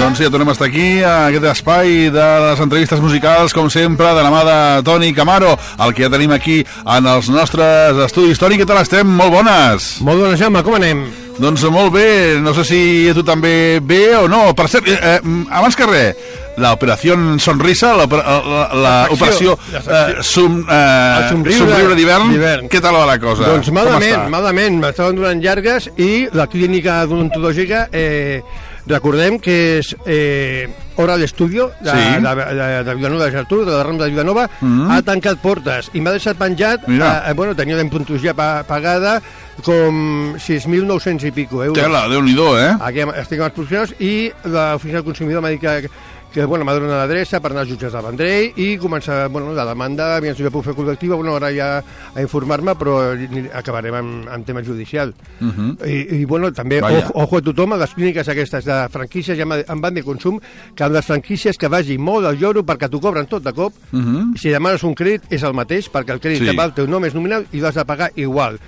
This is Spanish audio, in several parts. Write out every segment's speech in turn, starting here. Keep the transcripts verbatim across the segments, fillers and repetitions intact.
Doncs sí, ja tornem a estar aquí, a aquest espai de les entrevistes musicals, com sempre, de la mà de Toni Camaro, el que ja tenim aquí en els nostres estudis. Toni, què tal estem? Molt bones! Molt bones, Jaume, com anem? Doncs molt bé, no sé si a tu també bé o no. Per cert, eh, abans que res, l'operació Sonrisa, l'operació eh, som, eh, somriure d'hivern, què tal va la cosa? Doncs malament, malament, m'estaven donant llargues i la clínica odontològica, eh, recordem que és eh, Hora d'Estudio de, sí. de, de, de Vilanova de Geltrú, de la Rambla de Vilanova, mm. ha tancat portes i m'ha deixat penjat, eh, bueno, tenia la impuntuació ja pagada com sis mil nou-cents i pico euros. Tela, Déu-n'hi-do, eh? Aquí estic amb els professionals i l'oficina del consumidor m'ha dit que, que bueno, m'ha donat l'adreça per anar als jutges del Vendrell i començar, bueno, la demanda, aviam si jo puc fer col·lectiva, bueno, ara ja a informar-me, però acabarem amb, amb tema judicial. Uh -huh. I, I, bueno, també, ojo, ojo a tothom, a les clíniques aquestes de franquícies, ja em van de consum, que amb les franquícies que vagi molt al lloro perquè t'ho cobren tot de cop, uh -huh. si demanes un crèdit és el mateix, perquè el crèdit sí. va al teu nom és nominal i l'has de pagar igual.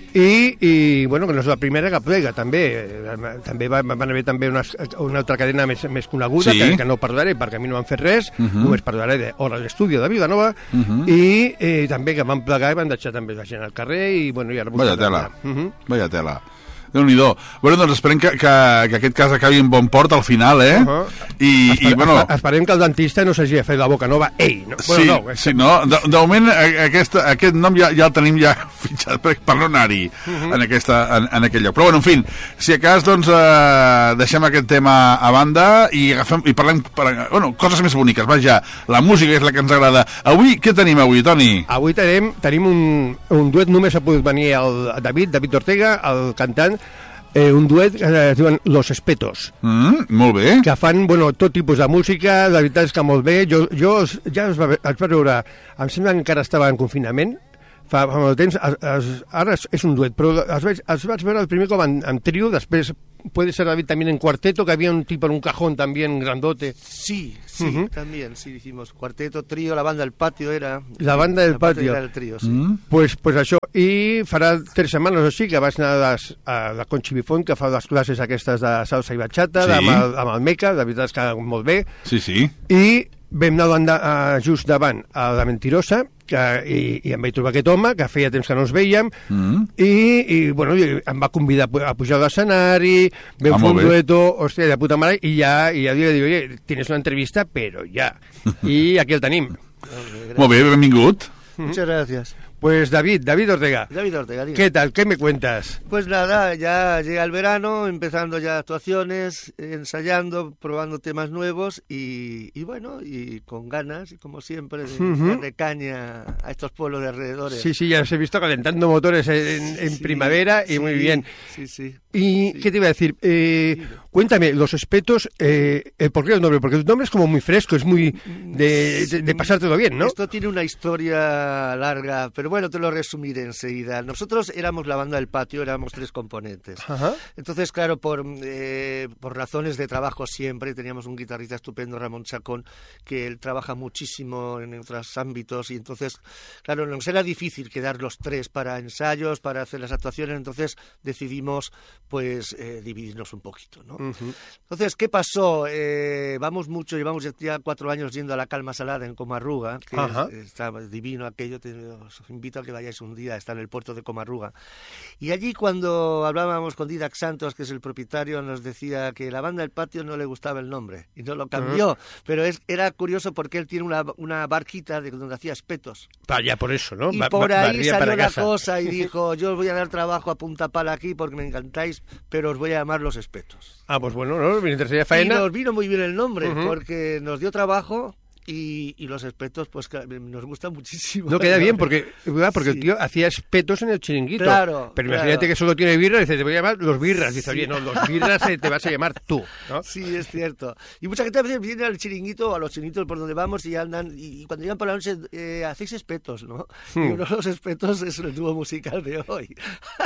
I, i bueno, que no és la primera que plega, també. També va, van haver també una, una altra cadena més, més coneguda, sí. que, que no parlaré perquè a mi no m'han fet res, uh -huh. només parlaré d'Hora d'Estudio de Vilanova, uh -huh. i eh, també que van plegar i van deixar també la gent al carrer, i bueno, i ara... Vaya tela, uh -huh. vaya tela. Déu-n'hi-do. Bueno, doncs esperem que, que, que aquest cas acabi en bon port al final, eh? Uh -huh. I, Esper, i, bueno... Esperem que el dentista no s'hagi fet la boca nova. Ei! No, sí, bueno, no, sí, no? De, de moment aquest, aquest nom ja, ja el tenim ja fitxat per, per no anar-hi uh -huh. en, aquesta, en, en aquell lloc. Però, bueno, en fi, si a cas, doncs, eh, deixem aquest tema a banda i, agafem, i parlem, per, bueno, coses més boniques. Vaja, la música és la que ens agrada. Avui, què tenim avui, Toni? Avui tenim, tenim un, un duet, només ha pogut venir el David, David Ortega, el cantant, Eh, un duet que es diuen Los Espetos. Mm, molt bé. Que fan, bueno, tot tipus de música, la veritat és que molt bé. Jo, jo ja els va, els va veure, em sembla que encara estava en confinament, fa, fa molt temps, es, es, ara és, és un duet, però els vaig, els vaig veure el primer com en, en trio, després puede ser David también en cuarteto, que había un tipo en un cajón también grandote. Sí, sí, uh-huh. también, sí, hicimos cuarteto, trío, la banda del patio era... La banda del la patio. Era el trío, sí. Mm. Pues, pues això, i farà tres setmanes o així que vaig anar a, les, a la Conchi Bifont, que fa les classes aquestes de salsa i bachata, sí. amb, el, amb el Meca, la veritat és que molt bé. Sí, sí. I vam anar uh, just davant a La Mentirosa, que, i, i em vaig trobar aquest home, que feia temps que no ens veiem, mm. i, i, bueno, em va convidar a pujar a l'escenari, vam ah, fer un dueto, hòstia, de puta mare, i ja, i ja li dic, oye, tienes una entrevista, però ja. I aquí el tenim. Molt bé, benvingut. Muchas gracias. Pues David, David Ortega. David Ortega, dime. ¿Qué tal? ¿Qué me cuentas? Pues nada, ya llega el verano, empezando ya actuaciones, ensayando, probando temas nuevos y, y bueno, y con ganas, y como siempre, de uh-huh. darle caña a estos pueblos de alrededores. Sí, sí, ya os he visto calentando motores en, en sí, primavera y sí, muy bien. Sí, sí. ¿Y sí. qué te iba a decir? Eh, sí. Cuéntame, Los Espetos, eh, ¿por qué el nombre? Porque el nombre es como muy fresco, es muy de, de, de pasártelo bien, ¿no? Esto tiene una historia larga, pero bueno, te lo resumiré enseguida. Nosotros éramos la banda del patio, éramos tres componentes. Ajá. Entonces, claro, por, eh, por razones de trabajo siempre, teníamos un guitarrista estupendo, Ramón Chacón, que él trabaja muchísimo en otros ámbitos y entonces, claro, nos era difícil quedar los tres para ensayos, para hacer las actuaciones, entonces decidimos, pues, eh, dividirnos un poquito, ¿no? Uh-huh. Entonces, ¿qué pasó? Eh, vamos mucho, llevamos ya cuatro años yendo a la Calma Salada en Comarruga, que es, está divino aquello, te, os invito a que vayáis un día, está en el puerto de Comarruga. Y allí cuando hablábamos con Didac Santos, que es el propietario, nos decía que la banda del patio no le gustaba el nombre, y no lo cambió, uh-huh. pero es, era curioso porque él tiene una, una barquita de donde hacía espetos. Vaya, por eso, ¿no? Y ba- por ahí salió la casa. cosa y dijo, yo os voy a dar trabajo a punta pala aquí porque me encantáis, pero os voy a llamar Los Espetos. Ah, pues bueno, ¿no? Me interesaría faena. Y nos vino muy bien el nombre, uh-huh. porque nos dio trabajo y, y los espetos, pues nos gustan muchísimo. No queda bien, porque, porque sí. el tío hacía espetos en el chiringuito. Claro. Pero claro. imagínate que solo tiene birra y dice, te voy a llamar Los Birras. Dice, oye, no, Los Birras te vas a llamar tú, ¿no? Sí, es cierto. Y mucha gente a veces viene al chiringuito, a los chiringuitos por donde vamos y andan, y, y cuando llegan por la noche, eh, hacéis espetos, ¿no? Hmm. Y uno de los espetos es el dúo musical de hoy.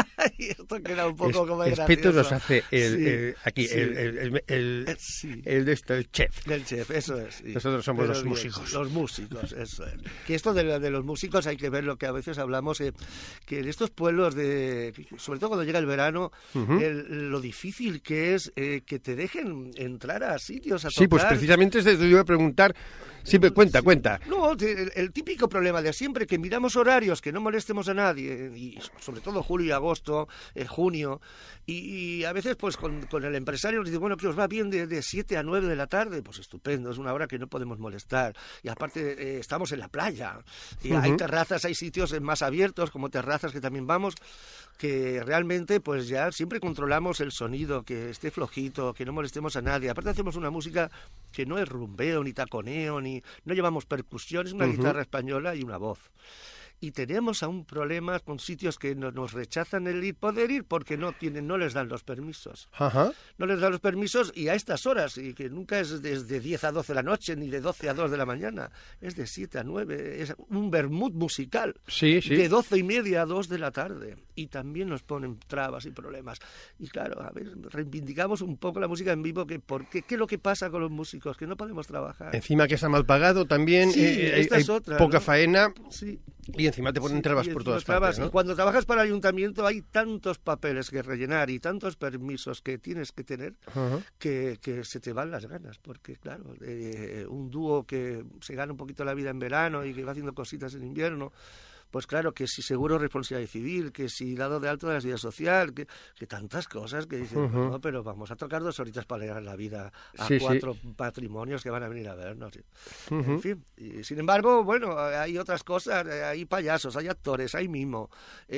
Y esto queda un poco es, como espetos los hace el, sí, el, aquí, sí. el, el, el, el, sí. el de esto, el chef. El chef, eso es. Sí. Nosotros somos los, Muy músicos. Bien, los músicos, eso es. Que esto de, de los músicos hay que ver lo que a veces hablamos, eh, que en estos pueblos, de, sobre todo cuando llega el verano, uh-huh. el, lo difícil que es eh, que te dejen entrar a sitios a tocar. Sí, pues precisamente te iba a preguntar. Siempre cuenta, cuenta. No, el, el típico problema de siempre, que miramos horarios, que no molestemos a nadie, y sobre todo julio y agosto, eh, junio, y, y a veces pues con, con el empresario nos dice, bueno, que os va bien de, de siete a nueve de la tarde, pues estupendo, es una hora que no podemos molestar, y aparte eh, estamos en la playa, y uh-huh. hay terrazas, hay sitios más abiertos, como terrazas que también vamos, que realmente pues ya siempre controlamos el sonido, que esté flojito, que no molestemos a nadie. Aparte hacemos una música que no es rumbeo, ni taconeo, ni no llevamos percusión, es una uh-huh. guitarra española y una voz. Y tenemos aún problemas con sitios que no, nos rechazan el ir, poder ir porque no tienen, no les dan los permisos. Ajá. No les dan los permisos y a estas horas, y que nunca es desde diez a doce de la noche, ni de doce a dos de la mañana, es de siete a nueve, es un vermut musical. Sí, sí. De doce y media a dos de la tarde. Y también nos ponen trabas y problemas. Y claro, a ver, reivindicamos un poco la música en vivo, que ¿por qué? ¿Qué es lo que pasa con los músicos? Que no podemos trabajar. Encima que está mal pagado también, sí, eh, esta hay, es otra, poca ¿no? faena. Sí. Y encima te ponen sí, trabas por todas trabas, partes, ¿no? Y cuando trabajas para el ayuntamiento hay tantos papeles que rellenar y tantos permisos que tienes que tener uh-huh. que, que se te van las ganas. Porque, claro, eh, un dúo que se gana un poquito la vida en verano y que va haciendo cositas en invierno, pues claro, que si seguro responsabilidad civil, que si dado de alto de la seguridad social, que, que tantas cosas que dicen, uh-huh. no, pero vamos a tocar dos horitas para leer la vida a sí, cuatro sí. patrimonios que van a venir a vernos. Uh-huh. En fin, y sin embargo, bueno, hay otras cosas, hay payasos, hay actores, hay mimo.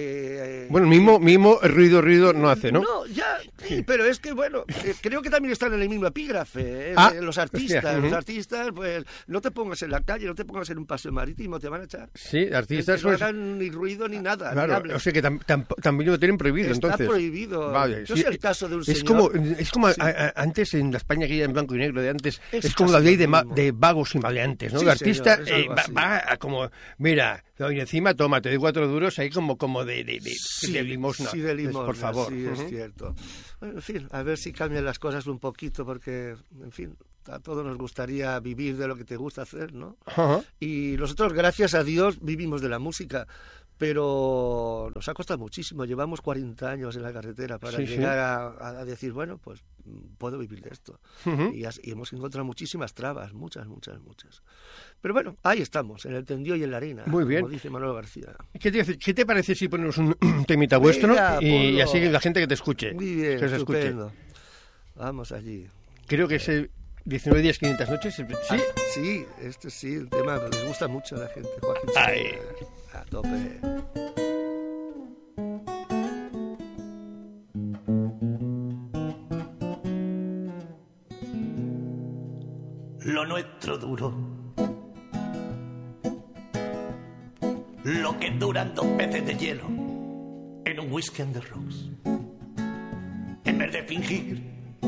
Eh, bueno, mimo, mimo, ruido, ruido no hace, ¿no? No, ya, sí, pero es que, bueno, eh, creo que también están en el mismo epígrafe. Eh, ah, los artistas, hostia, uh-huh. los artistas, pues no te pongas en la calle, no te pongas en un paseo marítimo, te van a echar. Sí, artistas, es que pues... no hagan ni ruido ni nada. Claro, ni o sea que tam, tam, también lo tienen prohibido. Está entonces. prohibido. Vale, Yo sí, sé el caso de un es señor... Como, es como sí. a, a, antes en la España que ya en blanco y negro de antes, es, es como la ley de, ma, de vagos y maleantes, ¿no? Sí, el artista señor, eh, va, va a como, mira, y encima toma, te doy cuatro duros ahí como, como de, de, de, sí, de limosna. Sí, de limosna, por favor. Sí, uh-huh. es cierto. Bueno, en fin, a ver si cambian las cosas un poquito, porque, en fin, a todos nos gustaría vivir de lo que te gusta hacer, ¿no? Uh-huh. Y nosotros, gracias a Dios, vivimos de la música. Pero nos ha costado muchísimo, llevamos cuarenta años en la carretera para sí, llegar sí. A, a decir, bueno, pues puedo vivir de esto. Uh-huh. Y, y hemos encontrado muchísimas trabas, muchas, muchas, muchas. Pero bueno, ahí estamos, en el tendido y en la arena, muy bien. como dice Manuel García. ¿Qué te, qué te parece si ponemos un temita vuestro Mira, y, y ponlo. así la gente que te escuche? Muy bien, que se estupendo. Escuche. Vamos allí. Creo que es el diecinueve días, quinientas noches. ¿Sí? Ah, sí, este sí, el tema les gusta mucho a la gente, Joaquín. Ay. A tope. Lo nuestro duro, lo que duran dos peces de hielo en un whisky on the rocks. En vez de fingir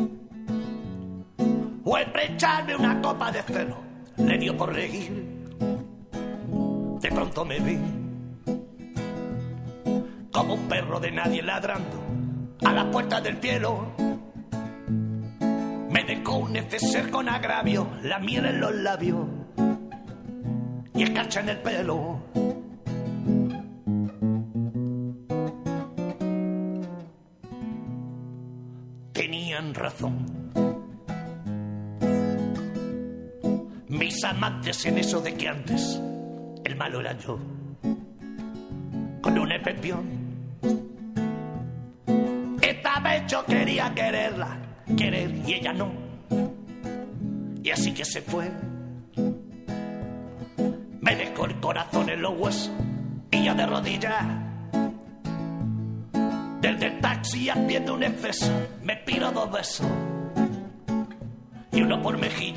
o estrecharme una copa de celo, le dio por reír. De pronto me vi como un perro de nadie ladrando a la puerta del cielo. Me dejó un neceser con agravio, la miel en los labios y escarcha en el pelo. Tenían razón mis amantes en eso de que antes el malo era yo, con una excepción. Esta vez yo quería quererla, querer y ella no, y así que se fue. Me dejó el corazón en los huesos y ya de rodillas desde el taxi haciendo un exceso me piro dos besos y uno por mejilla.